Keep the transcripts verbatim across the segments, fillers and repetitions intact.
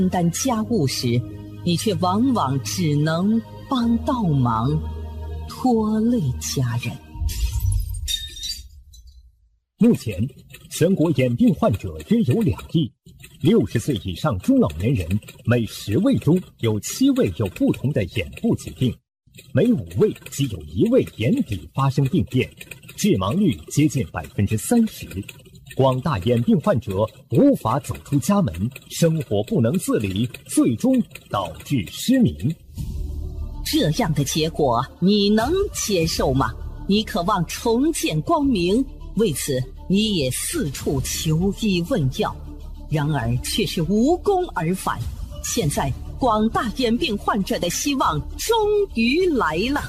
分担家务时，你却往往只能帮倒忙，拖累家人。 目前，全国眼病患者约有两亿，六十岁以上中老年人每十位中有七位有不同的眼部疾病，每五位即有一位眼底发生病变，致盲率接近百分之三十。广大眼病患者无法走出家门，生活不能自理，最终导致失明。 这样的结果你能接受吗？你渴望重见光明，为此你也四处求医问药，然而却是无功而返。现在广大眼病患者的希望终于来了。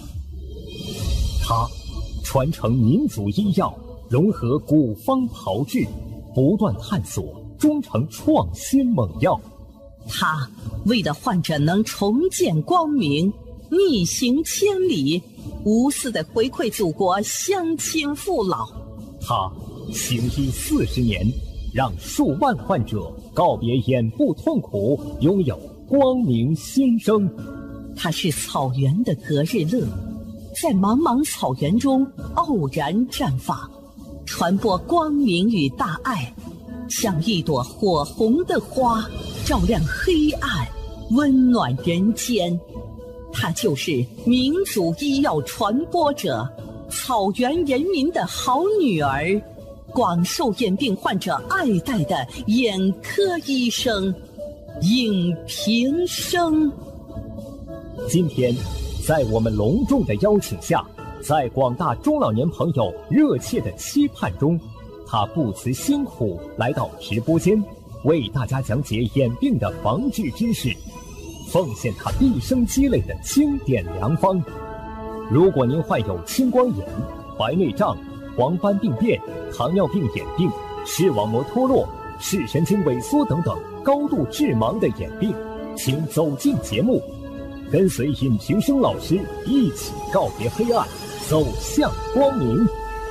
他传承民族医药，融合古方炮制，不断探索，终成创新猛药。 他为了患者能重见光明，逆行千里，无私的回馈祖国乡亲父老。 他行医四十年，让数万患者告别眼部痛苦，拥有光明新生。 他是草原的隔日乐，在茫茫草原中傲然绽放，传播光明与大爱，像一朵火红的花，照亮黑暗，温暖人间。她就是民族医药传播者，草原人民的好女儿，广受眼病患者爱戴的眼科医生尹平生。 今天在我们隆重的邀请下，在广大中老年朋友热切的期盼中，他不辞辛苦来到直播间，为大家讲解眼病的防治知识，奉献他毕生积累的经典良方。如果您患有青光眼、白内障、黄斑病变、糖尿病眼病、视网膜脱落、视神经萎缩等等高度致盲的眼病，请走进节目，跟随尹平生老师一起告别黑暗，走向光明。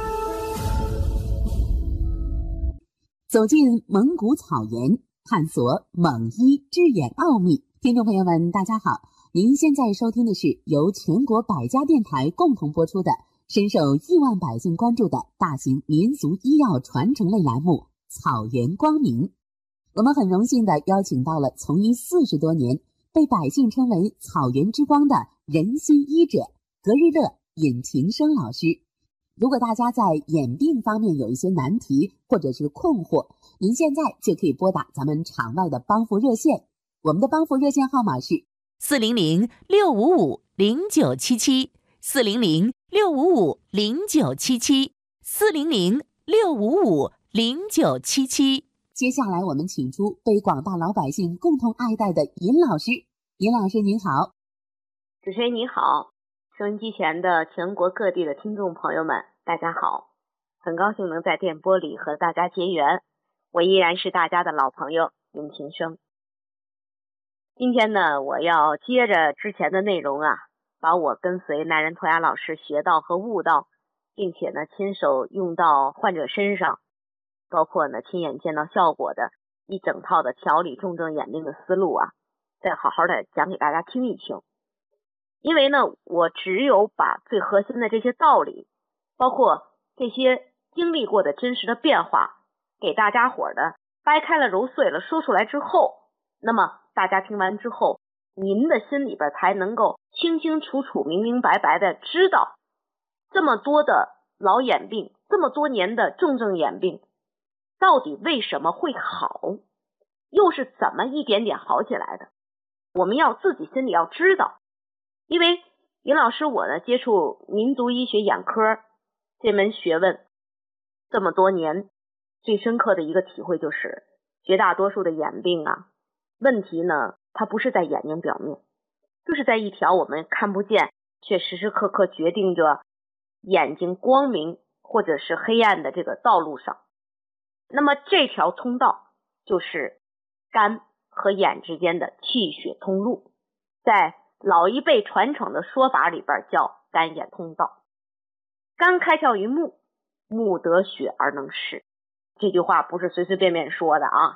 走进蒙古草原，探索蒙医治眼奥秘。听众朋友们，大家好，您现在收听的是由全国百家电台共同播出的深受亿万百姓关注的大型民族医药传承类栏目《草原光明》。我们很荣幸地邀请到了从医四十多年，被百姓称为草原之光的人心医者隔日乐尹平生老师。如果大家在眼病方面有一些难题或者是困惑，您现在就可以拨打咱们场外的帮扶热线，我们的帮扶热线号码是四零零六五五零九七七，四零零六五五零九七七，四零零六五五零九七七。 接下来我们请出被广大老百姓共同爱戴的尹老师。尹老师您好。 主持人你好，收音机前的全国各地的听众朋友们大家好，很高兴能在电波里和大家结缘，我依然是大家的老朋友尹平生。今天呢，我要接着之前的内容啊，把我跟随南仁托雅老师学到和悟到，并且呢亲手用到患者身上，包括呢亲眼见到效果的一整套的调理重症眼病的思路啊，再好好的讲给大家听一听。因为呢，我只有把最核心的这些道理，包括这些经历过的真实的变化，给大家伙的掰开了揉碎了说出来之后，那么大家听完之后，您的心里边才能够清清楚楚明明白白的知道，这么多的老眼病，这么多年的重症眼病到底为什么会好，又是怎么一点点好起来的，我们要自己心里要知道。因为尹老师我呢接触民族医学眼科这门学问这么多年，最深刻的一个体会就是绝大多数的眼病啊，问题呢它不是在眼睛表面，就是在一条我们看不见却时时刻刻决定着眼睛光明或者是黑暗的这个道路上。那么这条通道就是肝和眼之间的气血通路，在老一辈传承的说法里边叫肝眼通道。肝开窍于目，目得血而能视，这句话不是随随便便说的啊，